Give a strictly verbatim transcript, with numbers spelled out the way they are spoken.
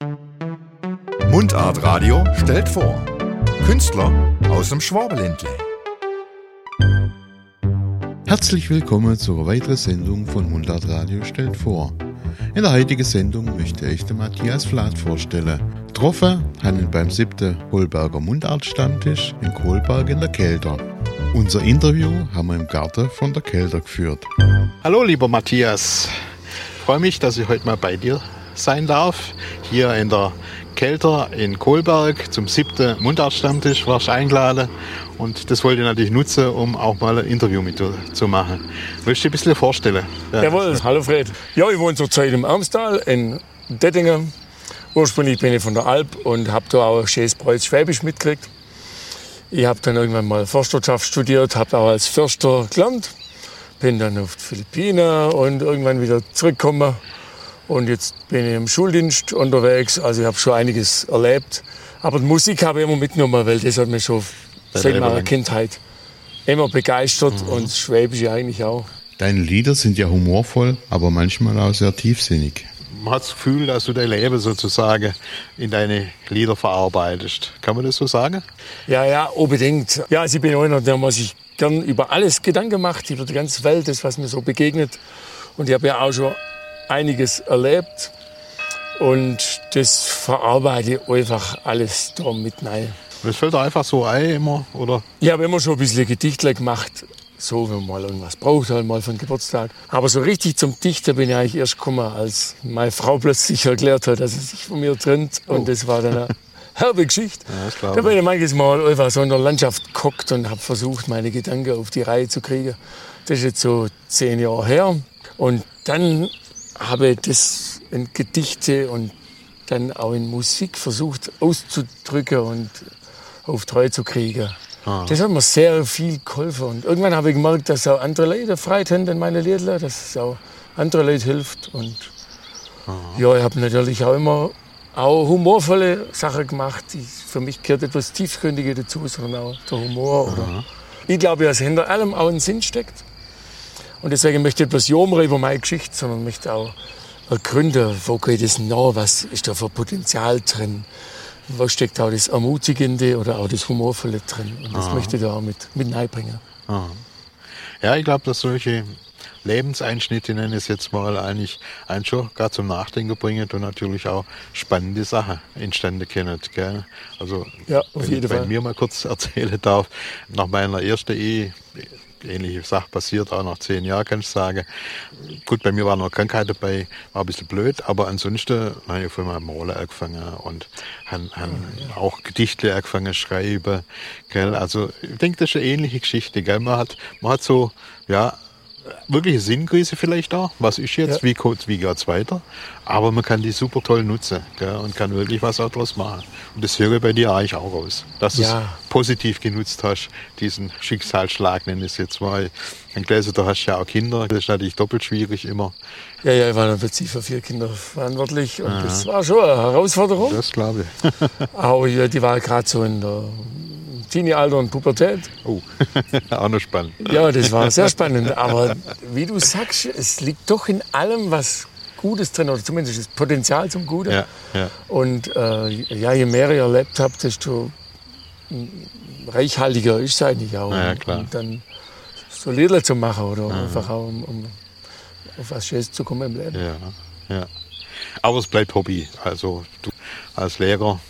Mundart Radio stellt vor. Künstler aus dem Schwabenländle. Herzlich willkommen zu einer weiteren Sendung von Mundart Radio stellt vor. In der heutigen Sendung möchte ich den Matthias Flath vorstellen. Getroffen haben ihn beim siebten Kohlberger Mundart-Stammtisch in Kohlberg in der Kelter. Unser Interview haben wir im Garten von der Kelter geführt. Hallo lieber Matthias, ich freue mich, dass ich heute mal bei dir sein darf. Hier in der Kelter in Kohlberg zum siebten Mundart-Stammtisch warst du eingeladen. Und das wollte ich natürlich nutzen, um auch mal ein Interview mit dir zu machen. Willst du dir ein bisschen vorstellen? Ja. Jawohl, hallo Fred. Ja, ich wohne zurzeit im Armstal in Dettingen. Ursprünglich bin ich von der Alp und habe da auch schönes Preuß Schwäbisch mitgekriegt. Ich habe dann irgendwann mal Forstwirtschaft studiert, habe auch als Förster gelernt. Bin dann auf die Philippinen und irgendwann wieder zurückgekommen. Und jetzt bin ich im Schuldienst unterwegs. Also ich habe schon einiges erlebt. Aber die Musik habe ich immer mitgenommen, weil das hat mich schon seit meiner Kindheit immer begeistert. Mhm. Und das Schwäbische eigentlich auch. Deine Lieder sind ja humorvoll, aber manchmal auch sehr tiefsinnig. Man hat das Gefühl, dass du dein Leben sozusagen in deine Lieder verarbeitest. Kann man das so sagen? Ja, ja, unbedingt. Ja, also ich bin einer, der sich gern über alles Gedanken macht, über die ganze Welt, das, was mir so begegnet. Und ich habe ja auch schon einiges erlebt. Und das verarbeite ich einfach alles da mit rein. Das fällt dir einfach so ein immer, oder? Ich habe immer schon ein bisschen Gedichte gemacht. So, wenn man mal irgendwas braucht, halt mal für den Geburtstag. Aber so richtig zum Dichter bin ich eigentlich erst gekommen, als meine Frau plötzlich erklärt hat, dass sie sich von mir trennt. Und oh. Das war dann eine herbe Geschichte. Ja, da bin ich manches Mal einfach so in der Landschaft gehockt und habe versucht, meine Gedanken auf die Reihe zu kriegen. Das ist jetzt so zehn Jahre her. Und dann habe ich das in Gedichte und dann auch in Musik versucht auszudrücken und auf treu zu kriegen. Ah. Das hat mir sehr viel geholfen. Und irgendwann habe ich gemerkt, dass auch andere Leute Freude haben an meinen Liedern, dass es auch andere Leute hilft. Und ah. ja, ich habe natürlich auch immer auch humorvolle Sachen gemacht. Die, für mich gehört etwas Tiefgründiges dazu, sondern auch der Humor. Ah. Oder ich glaube, dass hinter allem auch ein Sinn steckt. Und deswegen möchte ich etwas jammern über meine Geschichte, sondern möchte auch ergründen, wo geht es nach, was ist da für Potenzial drin. Wo steckt auch das Ermutigende oder auch das Humorvolle drin? Und das Aha. möchte ich da auch mit, mit reinbringen. Aha. Ja, ich glaube, dass solche Lebenseinschnitte, nenne ich es jetzt mal, eigentlich einen schon gerade zum Nachdenken bringen und natürlich auch spannende Sachen entstanden können. Gell? Also, ja, auf wenn jeden ich bei Fall. mir mal kurz erzählen darf, nach meiner ersten Ehe, ähnliche Sache passiert, auch nach zehn Jahren, kann ich sagen. Gut, bei mir war noch eine Krankheit dabei, war ein bisschen blöd, aber ansonsten habe ich vorhin mal Malen angefangen und habe hab ja. auch Gedichte angefangen zu schreiben. Gell? Also ich denke, das ist eine ähnliche Geschichte. Gell? Man hat, man hat so, ja, wirkliche Sinnkrise vielleicht auch. Was ist jetzt? Ja. Wie, wie geht es weiter? Aber man kann die super toll nutzen, gell? Und kann wirklich was auch daraus machen. Und das höre ich bei dir eigentlich auch raus. Dass du ja. es positiv genutzt hast, diesen Schicksalsschlag, nenne ich es jetzt mal. Ein Gläser, du hast ja auch Kinder. Das ist natürlich doppelt schwierig immer. Ja, ja, ich war dann plötzlich für vier Kinder verantwortlich. Und Aha. das war schon eine Herausforderung. Das glaube ich. Aber ja, die war gerade so in der Teenie-Alter und Pubertät. Oh, auch noch spannend. Ja, das war sehr spannend. Aber wie du sagst, es liegt doch in allem was Gutes drin, oder zumindest das Potenzial zum Guten. Ja, ja. Und äh, ja, je mehr ich erlebt habe, desto reichhaltiger ist es eigentlich auch. Ja, klar. Und dann so Lieder zu machen oder ja. einfach auch, um, um auf was Schönes zu kommen im Leben. Ja, ja. Aber es bleibt Hobby. Also du als Lehrer